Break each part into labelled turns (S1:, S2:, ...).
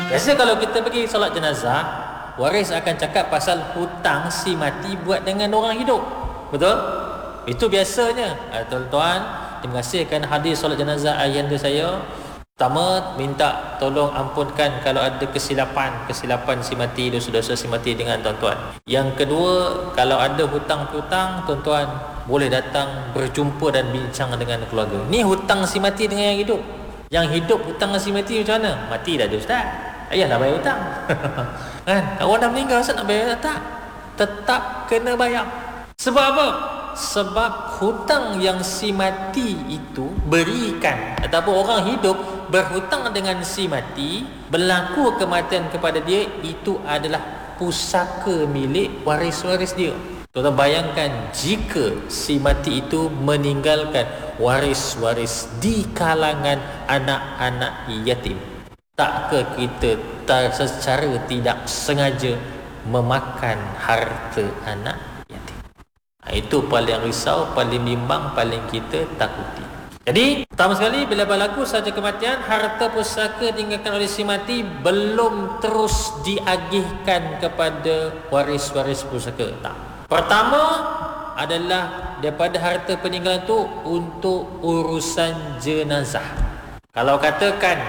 S1: Biasa kalau kita pergi solat jenazah, waris akan cakap pasal hutang si mati buat dengan orang hidup. Betul? Itu biasanya. Tuan-tuan, terima kasih kerana hadir solat jenazah ayahanda saya. Pertama, minta tolong ampunkan kalau ada kesilapan si mati, dosa-dosa si mati dengan tuan-tuan. Yang kedua, kalau ada hutang-hutang, tuan-tuan boleh datang berjumpa dan bincang dengan keluarga. Ni hutang si mati dengan yang hidup. Yang hidup hutang si mati macam mana? Mati dah ada ustaz. Ayah nak bayar hutang. Kan? Orang dah meninggal, ustaz nak bayar tak? Tetap kena bayar. Sebab apa? Sebab hutang yang si mati itu berikan, ataupun orang hidup berhutang dengan si mati, berlaku kematian kepada dia, itu adalah pusaka milik waris-waris dia. Tuan-tuan bayangkan jika si mati itu meninggalkan waris-waris di kalangan anak-anak yatim. Takkah kita secara tidak sengaja memakan harta anak yatim? Itu paling risau, paling bimbang, paling kita takuti. Jadi, pertama sekali bila berlaku saja kematian, harta pusaka ditinggalkan oleh si mati belum terus diagihkan kepada waris-waris pusaka. Tak. Pertama adalah daripada harta peninggalan itu untuk urusan jenazah. Kalau katakan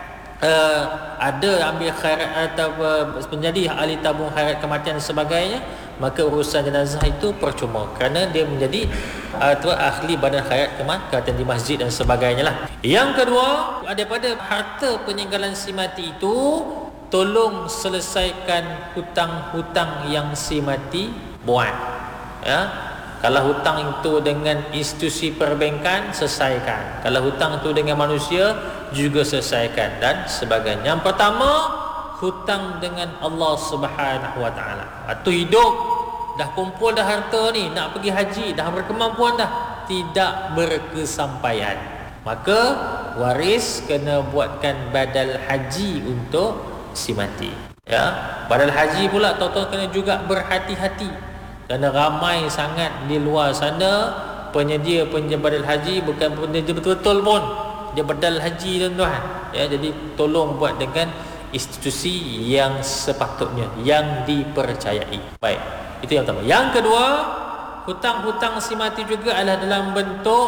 S1: ada ambil khairat atau menjadi ahli tabung khairat kematian dan sebagainya, maka urusan jenazah itu percuma kerana dia menjadi ahli badan khairat kematian di masjid dan sebagainya lah. Yang kedua, daripada harta peninggalan si mati itu, tolong selesaikan hutang-hutang yang si mati buat. Ya. Kalau hutang itu dengan institusi perbankan, selesaikan. Kalau hutang itu dengan manusia, juga selesaikan dan sebagainya. Yang pertama, hutang dengan Allah Subhanahu Wa Taala. Waktu hidup dah kumpul dah harta ni, nak pergi haji, dah berkemampuan dah, tidak berkesampaian, maka waris kena buatkan badal haji untuk si mati. Ya, badal haji pula tuan-tuan kena juga berhati-hati. Kerana ramai sangat di luar sana penyedia badal haji, bukan penyedia betul-betul pun dia badal haji tuan-tuan. Ya, jadi tolong buat dengan institusi yang sepatutnya, yang dipercayai. Baik, itu yang pertama. Yang kedua, hutang-hutang si mati juga adalah dalam bentuk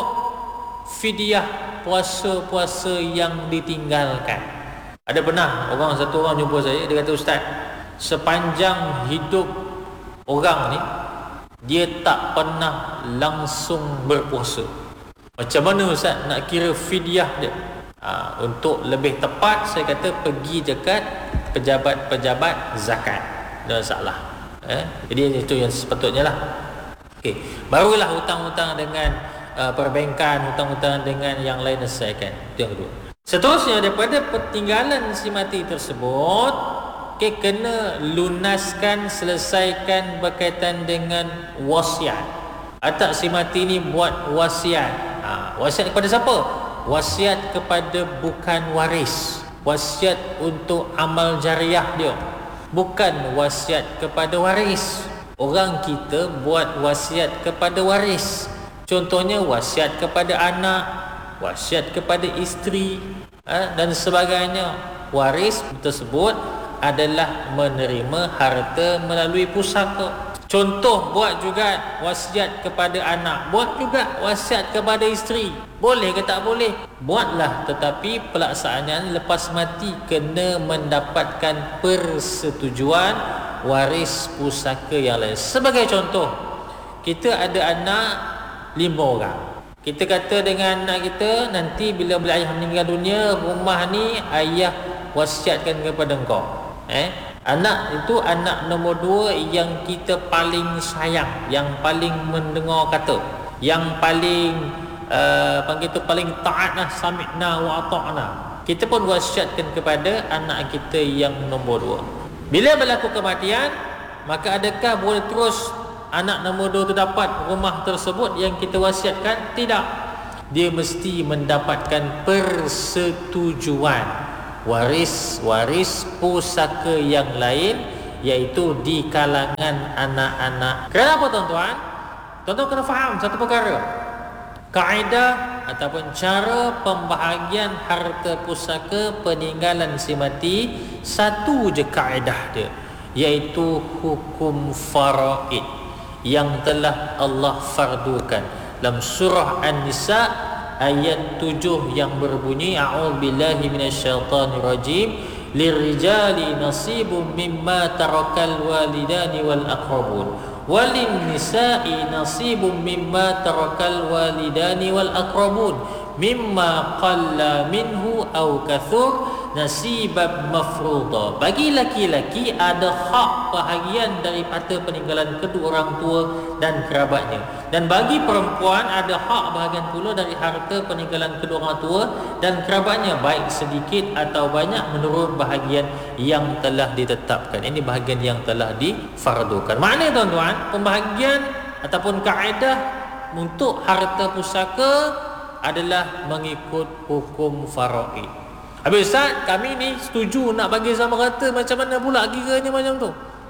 S1: fidyah, puasa-puasa yang ditinggalkan. Ada pernah satu orang jumpa saya, dia kata, ustaz, sepanjang hidup orang ni dia tak pernah langsung berpuasa. Macam mana ustaz nak kira fidyah dia? Untuk lebih tepat saya kata pergi dekat pejabat-pejabat zakat. Dan salah. Jadi itu yang sepatutnya lah. Okey, barulah hutang-hutang dengan perbankan, hutang-hutang dengan yang lain selesaikan. Itu yang kedua. Seterusnya, daripada peninggalan si mati tersebut, kena lunaskan, selesaikan berkaitan dengan wasiat. Atak si mati ni buat wasiat. Wasiat kepada siapa? Wasiat kepada bukan waris. Wasiat untuk amal jariah dia, bukan wasiat kepada waris. Orang kita buat wasiat kepada waris. Contohnya wasiat kepada anak, wasiat kepada isteri dan sebagainya. Waris tersebut adalah menerima harta melalui pusaka. Contoh, buat juga wasiat kepada anak, buat juga wasiat kepada isteri. Boleh ke tak boleh? Buatlah, tetapi pelaksanaannya lepas mati kena mendapatkan persetujuan waris pusaka yang lain. Sebagai contoh, kita ada anak 5 orang. Kita kata dengan anak kita, nanti bila ayah meninggal dunia, rumah ni ayah wasiatkan kepada engkau. Anak itu anak nombor 2 yang kita paling sayang, yang paling mendengar kata, yang paling panggil tu paling taat lah, sami'na wa ata'na. Kita pun wasiatkan kepada anak kita yang nombor 2. Bila berlaku kematian, maka adakah boleh terus anak nombor 2 tu dapat rumah tersebut yang kita wasiatkan? Tidak. Dia mesti mendapatkan persetujuan waris pusaka yang lain, iaitu di kalangan anak-anak. Kenapa tuan-tuan? Tuan-tuan kena faham satu perkara. Kaedah ataupun cara pembahagian harta pusaka peninggalan si mati, satu je kaedah dia, iaitu hukum faraid yang telah Allah fardukan. Dalam surah An-Nisa ayat 7 yang berbunyi, a'udzubillahi minasyaitonirrajim, lirijali nasibun mimma tarakal walidani wal aqrabun walin nisa'i nasibun mimma tarakal walidani wal aqrabun mimma qalla minhu aw kathur nasibab mafruḍa. Bagi laki-laki ada hak bahagian dari harta peninggalan kedua orang tua dan kerabatnya, dan bagi perempuan ada hak bahagian pula dari harta peninggalan kedua orang tua dan kerabatnya, baik sedikit atau banyak menurut bahagian yang telah ditetapkan. Ini bahagian yang telah difardukan. Maknanya tuan-tuan, pembahagian ataupun kaedah untuk harta pusaka adalah mengikut hukum faraid. Habis Ustaz, kami ni setuju nak bagi sama rata, macam mana pula kiranya macam tu?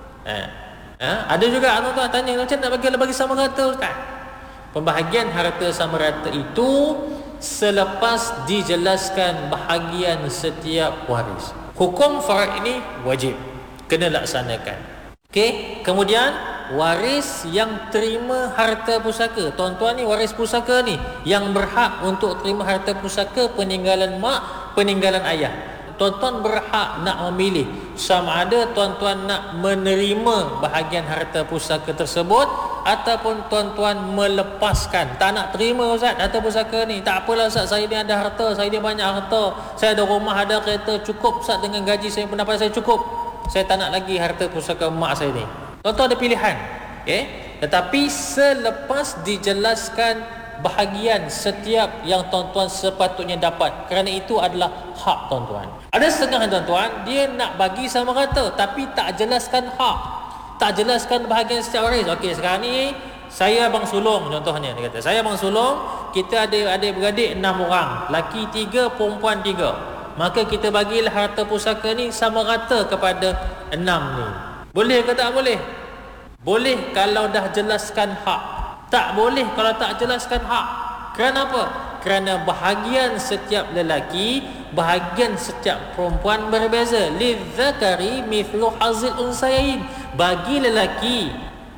S1: Ada juga tuan-tuan tanya, macam nak bagi sama rata Ustaz? Pembahagian harta sama rata itu selepas dijelaskan bahagian setiap waris. Hukum faraid ini wajib kena laksanakan. Okey, kemudian waris yang terima harta pusaka. Tuan-tuan ni waris pusaka ni yang berhak untuk terima harta pusaka peninggalan mak, peninggalan ayah. Tuan-tuan berhak nak memilih sama ada tuan-tuan nak menerima bahagian harta pusaka tersebut ataupun tuan-tuan melepaskan. Tak nak terima Ustaz harta pusaka ni, tak apalah Ustaz, saya ni ada harta, saya ni banyak harta, saya ada rumah, ada kereta, cukup Ustaz dengan gaji saya, pendapat saya cukup, saya tak nak lagi harta pusaka mak saya ni. Tuan-tuan ada pilihan, tetapi selepas dijelaskan bahagian setiap yang tuan-tuan sepatutnya dapat, kerana itu adalah hak tuan-tuan. Ada setengah tuan-tuan dia nak bagi sama rata tapi tak jelaskan hak, tak jelaskan bahagian setiap waris. Okey, sekarang ni saya abang sulung contohnya, dia kata saya abang sulung, kita ada adik-beradik 6 orang, laki 3, perempuan 3, maka kita bagilah harta pusaka ni sama rata kepada 6 ni. Boleh ke tak boleh? Boleh kalau dah jelaskan hak. Tak boleh kalau tak jelaskan hak. Kerana apa? Kerana bahagian setiap lelaki, bahagian setiap perempuan berbeza. Lidzakari mithlu hazil unsayain. Bagi lelaki,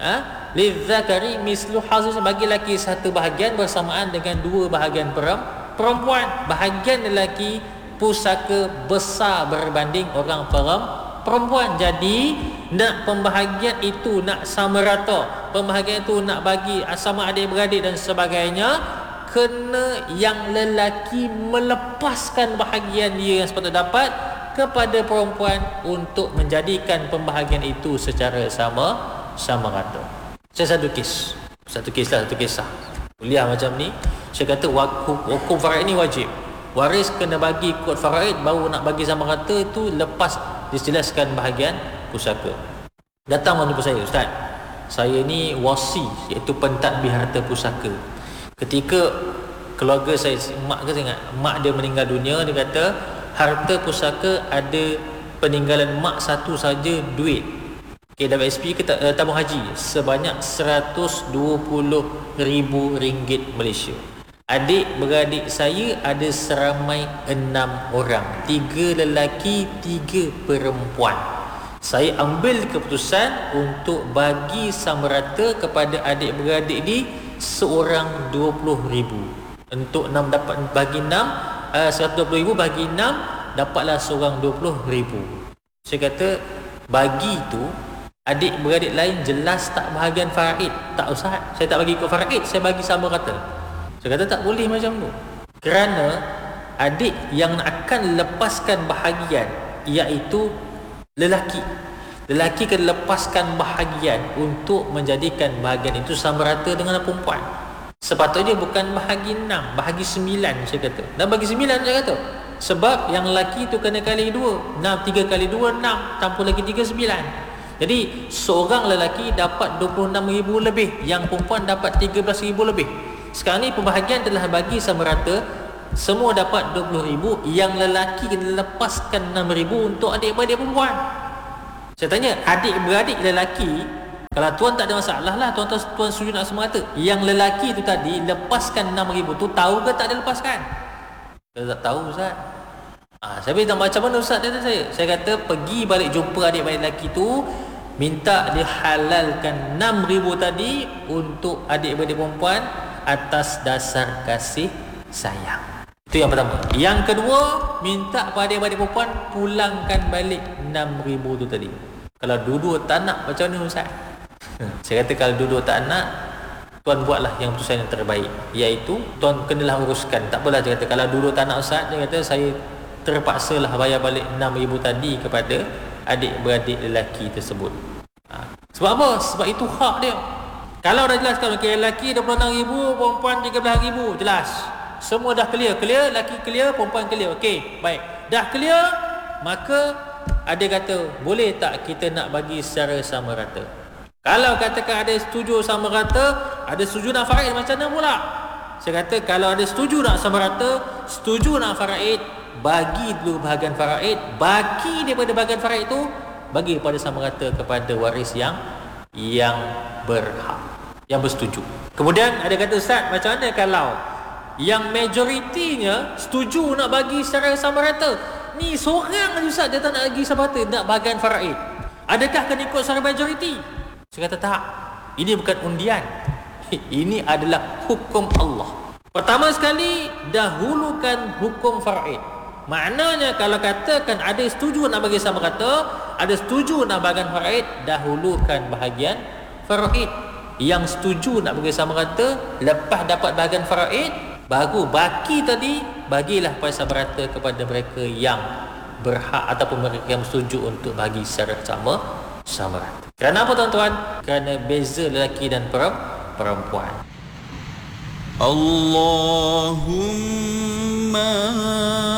S1: lidzakari mithlu hazil, bagi lelaki satu bahagian bersamaan dengan 2 bahagian perempuan. Bahagian lelaki pusaka besar berbanding orang perempuan. Jadi nak pembahagian itu nak sama rata, pembahagian itu nak bagi sama adik-beradik dan sebagainya, kena yang lelaki melepaskan bahagian dia yang sepatutnya dapat kepada perempuan untuk menjadikan pembahagian itu secara sama rata. Saya satu kisah kuliah macam ni, saya kata hukum faraid ni wajib. Waris kena bagi kod faraid, baru nak bagi sama rata itu lepas dijelaskan bahagian pusaka. Datang orang jumpa saya, Ustaz, saya ni wasi, iaitu pentadbir harta pusaka. Ketika keluarga saya, mak dia meninggal dunia, dia kata harta pusaka ada peninggalan mak satu saja duit, KWSP tabung haji sebanyak RM120,000 Malaysia. Adik-beradik saya ada seramai 6 orang, 3 lelaki, 3 perempuan. Saya ambil keputusan untuk bagi sama rata kepada adik-beradik ni seorang 20,000. Untuk 6 dapat bagi 6, 120,000 bagi 6 dapatlah seorang 20,000. Saya kata bagi tu adik-beradik lain jelas tak bahagian faraid. Tak usah, saya tak bagi ke faraid, saya bagi sama rata. Saya kata tak boleh macam tu, kerana adik yang akan lepaskan bahagian iaitu lelaki kena lepaskan bahagian untuk menjadikan bahagian itu sama rata dengan perempuan. Sepatutnya bukan bahagi 6, bahagi 9 saya kata. Dan bagi 9 saya kata, sebab yang lelaki tu kena kali 2, 3 kali 2 6, tambah lagi 3 9. Jadi seorang lelaki dapat 26,000 lebih, yang perempuan dapat 13,000 lebih. Sekarang ni pembahagian telah bagi sama rata, semua dapat 20,000, yang lelaki kena lepaskan 6,000 untuk adik-beradik perempuan. Saya tanya, adik-beradik lelaki Kalau tuan tak ada masalah lah, tuan sujud nak sama rata. Yang lelaki tu tadi lepaskan 6,000 tu, tahu ke tak ada lepaskan? Saya tak tahu Ustaz. Saya beritahu macam mana Ustaz kata saya kata pergi balik jumpa adik-adik lelaki tu, minta dia halalkan 6,000 tadi untuk adik-adik perempuan atas dasar kasih sayang. Itu yang pertama. Yang kedua, minta pada adik-adik perempuan pulangkan balik 6,000 tu tadi. Kalau dua-dua tak nak, macam mana Ustaz? Saya kata kalau dua-dua tak nak, tuan buatlah yang keputusan yang terbaik, iaitu tuan kenalah uruskan. Tak apalah, dia kata kalau dua-dua tak nak Ustaz, dia kata saya terpaksalah bayar balik 6,000 tadi kepada adik-beradik lelaki tersebut. Sebab apa? Sebab itu hak dia. Kalau dah jelaskan, okay, lelaki 26,000, perempuan 13,000, jelas. Semua dah clear, lelaki clear, perempuan clear. Okey, baik. Dah clear, maka ada kata, boleh tak kita nak bagi secara sama rata? Kalau katakan ada setuju sama rata, ada setuju nak faraid, macam mana pula? Saya kata kalau ada setuju nak sama rata, setuju nak faraid, bagi dulu bahagian faraid, baki daripada bahagian faraid itu bagi pada sama rata kepada waris yang berhak, yang bersetuju. Kemudian ada kata, Ustaz, macam mana kalau yang majoritinya setuju nak bagi secara sama rata? Ni seorang je Ustaz, dia tak nak bagi sama rata, nak bahagian faraid. Adakah kena ikut secara majoriti? Saya kata tak. Ini bukan undian. Ini adalah hukum Allah. Pertama sekali, dahulukan hukum faraid. Maknanya kalau katakan ada setuju nak bagi sama rata, ada setuju nak bahagian faraid, dahulukan bahagian faraid. Yang setuju nak bagi sama rata, lepas dapat bahagian faraid, baru baki tadi bagilah pada sama rata kepada mereka yang berhak ataupun mereka yang setuju untuk bagi secara sama rata. Kerana apa tuan-tuan? Kerana beza lelaki dan perempuan.
S2: Allahumma